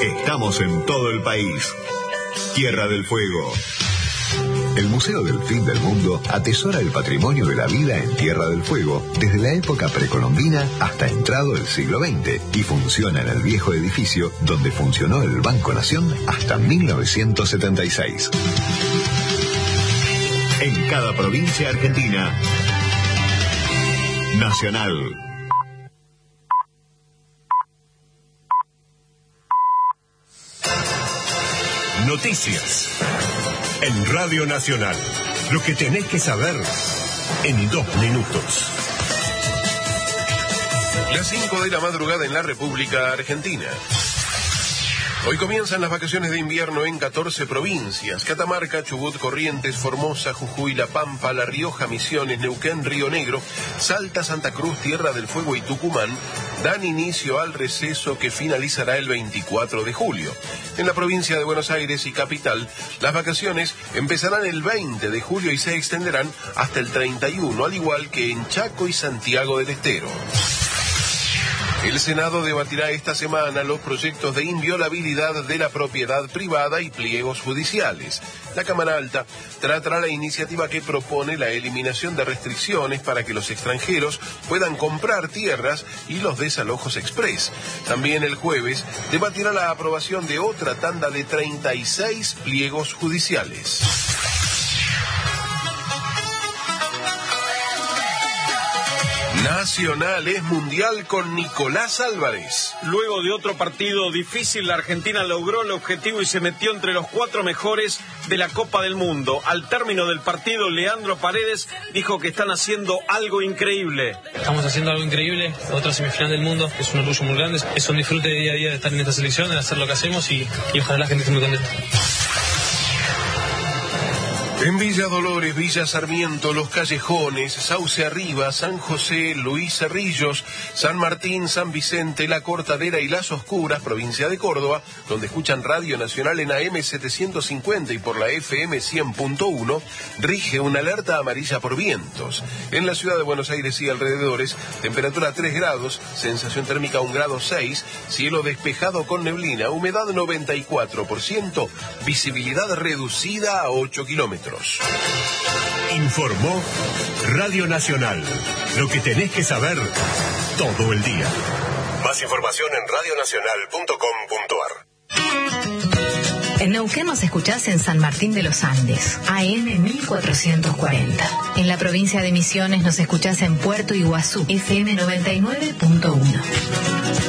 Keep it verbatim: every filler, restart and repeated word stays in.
Estamos en todo el país. Tierra del Fuego. El Museo del Fin del Mundo atesora el patrimonio de la vida en Tierra del Fuego desde la época precolombina hasta entrado el siglo veinte y funciona en el viejo edificio donde funcionó el Banco Nación hasta mil novecientos setenta y seis. En cada provincia argentina. Nacional. Noticias en Radio Nacional. Lo que tenés que saber en dos minutos. Las cinco de la madrugada en la República Argentina. Hoy comienzan las vacaciones de invierno en catorce provincias: Catamarca, Chubut, Corrientes, Formosa, Jujuy, La Pampa, La Rioja, Misiones, Neuquén, Río Negro, Salta, Santa Cruz, Tierra del Fuego y Tucumán dan inicio al receso que finalizará el veinticuatro de julio. En la provincia de Buenos Aires y Capital, las vacaciones empezarán el veinte de julio y se extenderán hasta el treinta y uno, al igual que en Chaco y Santiago del Estero. El Senado debatirá esta semana los proyectos de inviolabilidad de la propiedad privada y pliegos judiciales. La Cámara Alta tratará la iniciativa que propone la eliminación de restricciones para que los extranjeros puedan comprar tierras y los desalojos express. También el jueves debatirá la aprobación de otra tanda de treinta y seis pliegos judiciales. Nacional es mundial con Nicolás Álvarez. Luego de otro partido difícil, la Argentina logró el objetivo y se metió entre los cuatro mejores de la Copa del Mundo. Al término del partido, Leandro Paredes dijo que están haciendo algo increíble. Estamos haciendo algo increíble, otra semifinal del mundo, es un orgullo muy grande. Es un disfrute de día a día de estar en esta selección, de hacer lo que hacemos y, y ojalá la gente esté muy contenta. En Villa Dolores, Villa Sarmiento, Los Callejones, Sauce Arriba, San José, Luis Cerrillos, San Martín, San Vicente, La Cortadera y Las Oscuras, provincia de Córdoba, donde escuchan Radio Nacional en A M setecientos cincuenta y por la F M cien punto uno, rige una alerta amarilla por vientos. En la ciudad de Buenos Aires y alrededores, temperatura tres grados, sensación térmica un grado seis, cielo despejado con neblina, humedad noventa y cuatro por ciento, visibilidad reducida a ocho kilómetros. Informó Radio Nacional. Lo que tenés que saber todo el día. Más información en radio nacional punto com punto ar. En Neuquén nos escuchás en San Martín de los Andes, A M mil cuatrocientos cuarenta. En la provincia de Misiones nos escuchás en Puerto Iguazú, F M noventa y nueve punto uno.